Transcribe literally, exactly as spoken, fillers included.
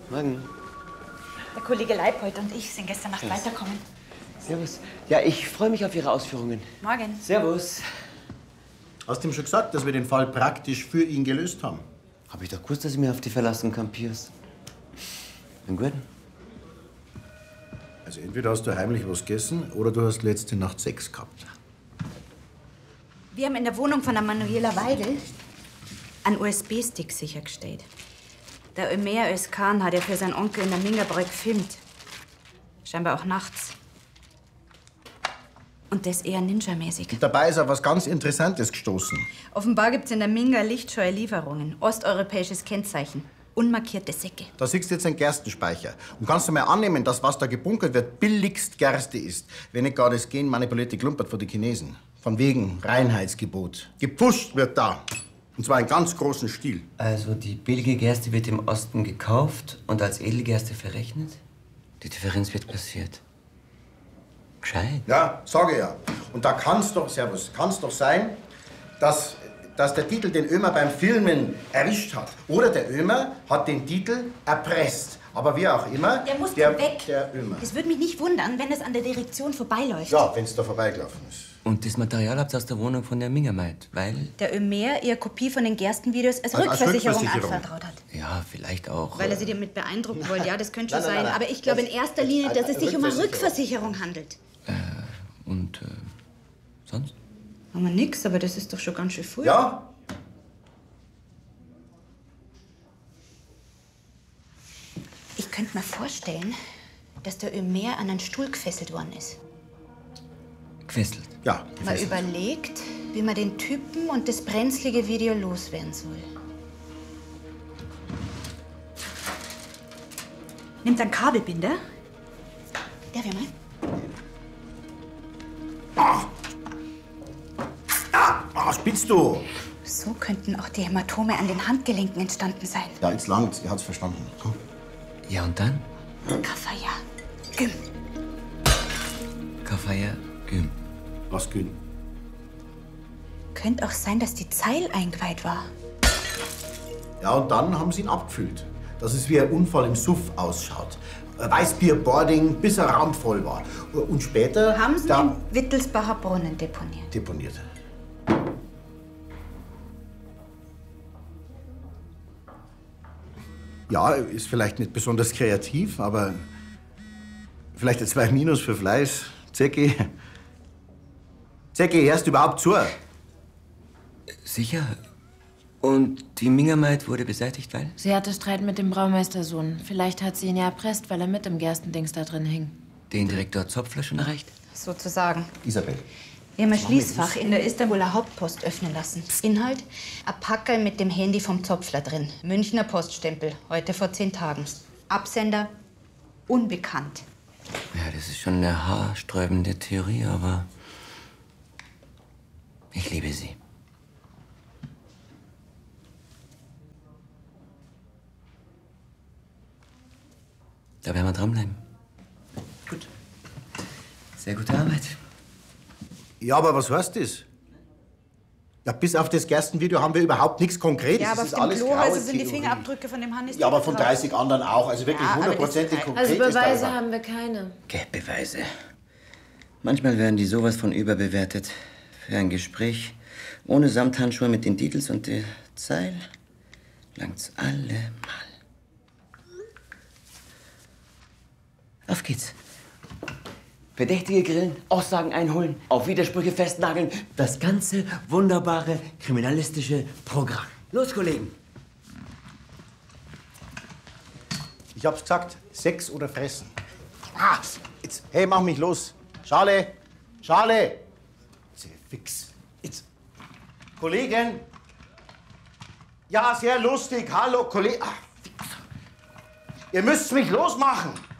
Morgen. Der Kollege Leipold und ich sind gestern Nacht weitergekommen. Servus. Ja, ich freue mich auf Ihre Ausführungen. Morgen. Servus. Hast du ihm schon gesagt, dass wir den Fall praktisch für ihn gelöst haben? Hab ich doch gewusst, dass ich mich auf die verlassen kann, Piers. Bin gut. Also entweder hast du heimlich was gegessen oder du hast letzte Nacht Sex gehabt. Wir haben in der Wohnung von der Manuela Weidel einen U S B-Stick sichergestellt. Der Ömer Özkan hat ja für seinen Onkel in der Mingerbräu gefilmt. Scheinbar auch nachts. Und das eher ninja-mäßig. Dabei ist auf was ganz Interessantes gestoßen. Offenbar gibt's in der Minga lichtscheue Lieferungen. Osteuropäisches Kennzeichen. Unmarkierte Säcke. Da siehst du jetzt einen Gerstenspeicher. Und kannst du mal annehmen, dass was da gebunkert wird, billigst Gerste ist. Wenn nicht gar das genmanipulierte Klumpert von den Chinesen. Von wegen Reinheitsgebot. Gepfuscht wird da. Und zwar in ganz großen Stil. Also die billige Gerste wird im Osten gekauft und als Edelgerste verrechnet? Die Differenz wird kassiert. Gescheit. Ja, sage ja. Und da kann's doch, Servus, kann's doch sein, dass, dass der Titel den Ömer beim Filmen erwischt hat. Oder der Ömer hat den Titel erpresst. Aber wie auch immer. Der muss der, weg. Der Ömer. Es würde mich nicht wundern, wenn es an der Direktion vorbeiläuft. Ja, wenn's da vorbeigelaufen ist. Und das Material habt ihr aus der Wohnung von der Mingermaid, weil... Der Ömer ihr Kopie von den Gerstenvideos als, Als Rückversicherung, Rückversicherung anvertraut hat. Ja, vielleicht auch... Weil er äh, sie damit beeindrucken wollte. Ja, das könnte schon Nein, nein, sein. nein, nein. Aber ich glaube in erster Linie, dass es sich um eine Rückversicherung handelt. Und, äh, sonst? Haben wir nix, aber das ist doch schon ganz schön früh. Ja? Ich könnte mir vorstellen, dass der Ömer an einen Stuhl gefesselt worden ist. Gefesselt? Ja, Mal gefesselt. überlegt, wie man den Typen und das brenzlige Video loswerden soll. Nimmt einen Kabelbinder. Darf ich mal? Ach! Ah, ah, spinnst du? So könnten auch die Hämatome an den Handgelenken entstanden sein. Ja, jetzt langt's. Er hat's verstanden. Komm. Ja, und dann? Kafaya. Güm. Kafaya Güm. Was Gün? Könnte auch sein, dass die Zeil eingeweiht war. Ja, und dann haben sie ihn abgefüllt. Dass es wie ein Unfall im Suff ausschaut. Weißbierboarding, bis er raumvoll war. Und später... Haben sie dann im Wittelsbacher Brunnen deponiert. deponiert. Ja, ist vielleicht nicht besonders kreativ, aber vielleicht ein zwei Minus für Fleiß. Zecki. Zecki, hörst du überhaupt zu? Sicher? Und die Mingermaid wurde beseitigt, weil? Sie hatte Streit mit dem Braumeistersohn. Vielleicht hat sie ihn ja erpresst, weil er mit im Gerstendings da drin hing. Den Direktor Zopfler schon erreicht? Sozusagen. Isabel. Wir haben ein Schließfach in der Istanbuler Hauptpost öffnen lassen. Inhalt: ein Packerl mit dem Handy vom Zopfler drin. Münchner Poststempel, heute vor zehn Tagen. Absender: unbekannt. Ja, das ist schon eine haarsträubende Theorie, aber ich liebe sie. Da werden wir dranbleiben. Gut. Sehr gute Arbeit. Ja, aber was heißt das? Ja, bis auf das Gerstenvideo haben wir überhaupt nichts Konkretes. Ja, aber das auf ist dem alles Klohäuser graue sind die Theorie. Fingerabdrücke von dem Hannes. Ja, aber von drauf. dreißig anderen auch. Also wirklich Ja, aber das hundertprozentig ist- konkret Also ist da Beweise überhaupt- haben wir keine. Gell, Beweise. Manchmal werden die sowas von überbewertet. Für ein Gespräch ohne Samthandschuhe mit den Titels und der Zeil langt's allemal. Auf geht's. Verdächtige grillen, Aussagen einholen, auf Widersprüche festnageln. Das ganze wunderbare kriminalistische Programm. Los, Kollegen. Ich hab's gesagt, Sex oder Fressen. Ah, jetzt, hey, mach mich los. Schale, Schale. Jetzt, fix. Jetzt. Kollegen. Ja, sehr lustig. Hallo, Kollege. Ah, fix. Ihr müsst mich losmachen.